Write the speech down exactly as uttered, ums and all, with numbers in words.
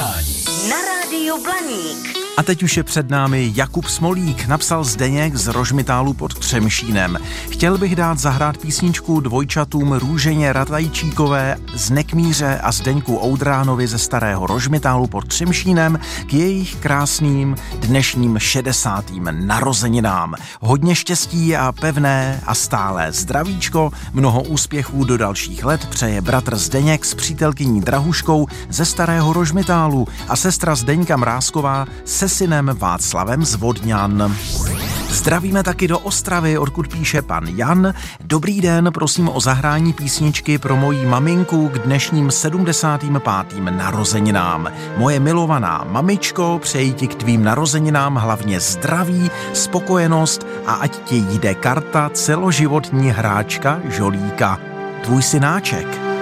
přání na rádiu Blaník. A teď už je před námi Jakub Smolík, napsal Zdeněk z Rožmitálu pod Třemšínem. Chtěl bych dát zahrát písničku dvojčatům Růženě Ratajčíkové z Nekmíře a Zdeňku Oudránovi ze Starého Rožmitálu pod Třemšínem k jejich krásným dnešním šedesátým narozeninám. Hodně štěstí a pevné a stálé zdravíčko, mnoho úspěchů do dalších let přeje bratr Zdeněk s přítelkyní Drahuškou ze Starého Rožmitálu a sestra Zdeňka Mrázková se synem Václavem z Vodňan. Zdravíme taky do Ostravy, odkud píše pan Jan. Dobrý den, prosím o zahrání písničky pro moji maminku k dnešním sedmdesátým pátým narozeninám. Moje milovaná mamičko, přeji ti k tvým narozeninám hlavně zdraví, spokojenost a ať ti jde karta celoživotní hráčka Žolíka. Tvůj synáček.